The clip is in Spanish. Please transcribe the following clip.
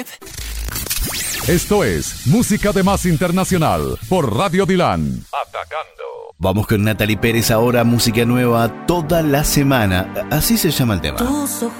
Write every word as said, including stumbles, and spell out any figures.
Esto es Música de Más Internacional por Radio Dilan. Atacando. Vamos con Natalie Pérez ahora, música nueva toda la semana. Así se llama el tema. Tus ojos